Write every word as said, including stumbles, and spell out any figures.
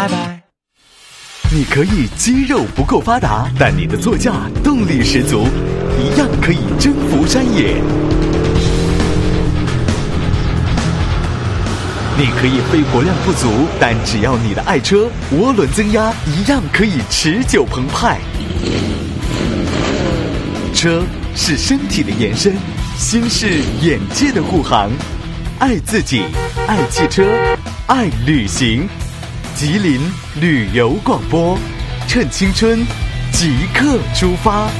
拜。 你可以肌肉不够发达，但你的座驾动力十足，一样可以征服山野。你可以肺活量不足，但只要你的爱车涡轮增压，一样可以持久澎湃。车是身体的延伸，心是眼界的护航。爱自己，爱汽车，爱旅行。吉林旅游广播，趁青春，即刻出发。